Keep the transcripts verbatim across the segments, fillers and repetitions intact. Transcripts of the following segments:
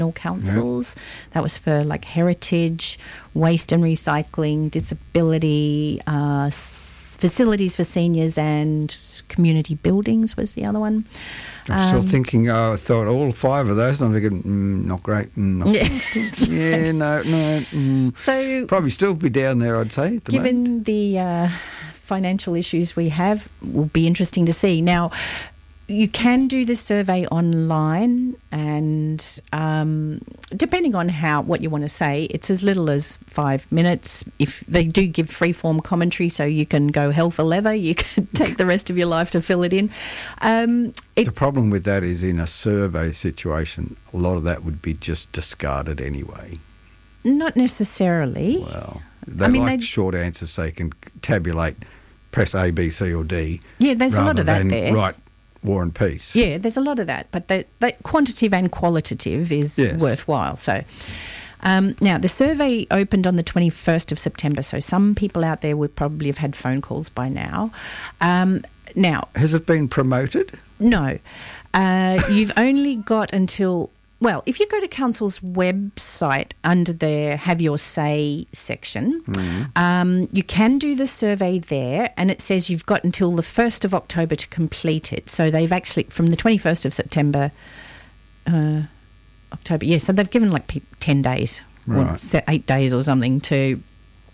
councils. Yeah. That was for like heritage, waste and recycling, disability, uh, s- facilities for seniors, and community buildings was the other one. I'm um, still thinking, oh, I thought all five of those, and I'm thinking, mm, not great. Mm, not yeah, yeah, no, no. Mm. So probably still be down there, I'd say. At the given moment. the uh, financial issues we have, will be interesting to see. Now, you can do the survey online, and um, depending on how what you want to say, it's as little as five minutes. If they do give free-form commentary, so you can go hell for leather, you can take the rest of your life to fill it in. Um, it, the problem with that is in a survey situation, a lot of that would be just discarded anyway. Not necessarily. Well, they I mean, like they, short answers so you can tabulate, press A, B, C or D. Yeah, there's a lot of that there. Right. War and Peace. Yeah, there's a lot of that, but the, the quantitative and qualitative is yes. worthwhile. So um, now the survey opened on the twenty-first of September, so some people out there would probably have had phone calls by now. Um, now, has it been promoted? No. Uh, you've only got until... Well, if you go to Council's website under their Have Your Say section, mm-hmm. um, you can do the survey there, and it says you've got until the first of October to complete it. So they've actually, from the twenty-first of September, uh, October, yeah, so they've given like ten days, right. or eight days or something to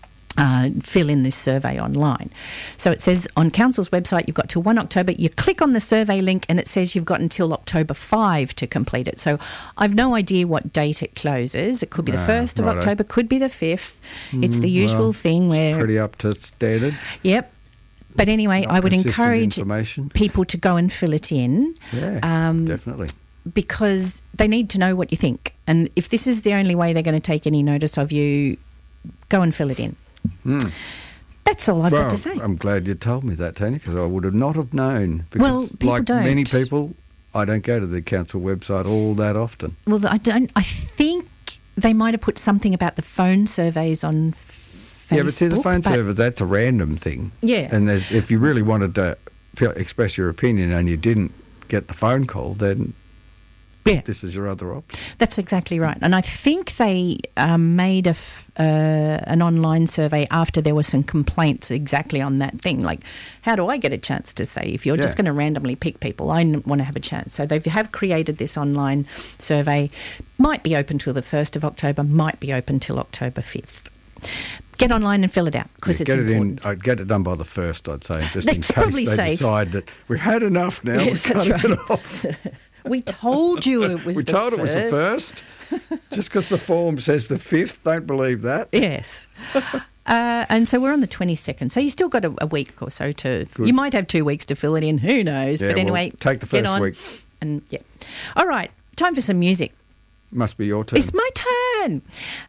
uh, fill in this survey online. So it says on Council's website you've got till the first of October. You click on the survey link and it says you've got until October fifth to complete it. So I've no idea what date it closes. It could be the first of righto. October, could be the fifth. Mm, it's the usual well, thing where... It's pretty up to standard. Yep. But anyway, Not I would encourage people to go and fill it in. Yeah, um, definitely. Because they need to know what you think. And if this is the only way they're going to take any notice of you, go and fill it in. Mm. That's all I've well, got to say. I'm glad you told me that, Tony, because I would have not have known. Because well, people like don't. many people, I don't go to the council website all that often. Well, I don't. I think they might have put something about the phone surveys on Facebook. Yeah, but see, the phone survey, that's a random thing. Yeah. And there's if you really wanted to feel, express your opinion and you didn't get the phone call, then... Yeah. This is your other option. That's exactly right. And I think they um, made a f- uh, an online survey after there were some complaints exactly on that thing. Like, how do I get a chance to say? If you're yeah. just going to randomly pick people, I n- want to have a chance. So they have created this online survey. Might be open till the first of October, might be open till October fifth. Get online and fill it out because yeah, it's get important. It in, I'd get it done by the first, I'd say, just That's in case probably they safe. decide that we've had enough now, yes, we've cut right. it off. We told you it was we the told first. it was the first. Just because the form says the fifth, don't believe that. Yes. uh, and so we're on the twenty-second. So you still got a, a week or so to... Good. You might have two weeks to fill it in. Who knows? Yeah, but anyway, well, take the get first on week. And yeah. All right. Time for some music. Must be your turn. It's my turn.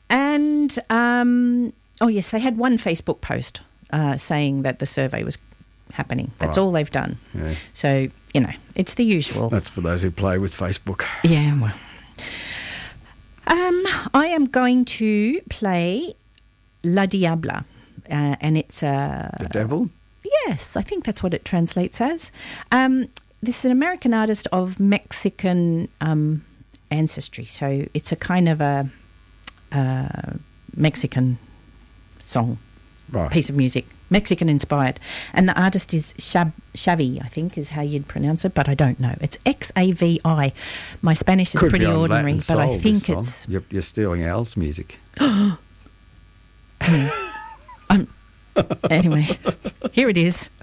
And, um, oh, yes, they had one Facebook post uh, saying that the survey was happening. That's right. all they've done. Yeah. So, you know, it's the usual. That's for those who play with Facebook. Yeah, well. Um, I am going to play La Diabla, uh, and it's a... Uh, the devil? Yes, I think that's what it translates as. Um, this is an American artist of Mexican um, ancestry, so it's a kind of a uh, Mexican song, right. piece of music. Mexican inspired, and the artist is Xavi, Xavi, I think is how you'd pronounce it, but I don't know. It's X A V I. My Spanish is Could pretty be on ordinary, Latin but I soul, think this it's. song. You're, you're stealing Al's music. um, anyway, here it is.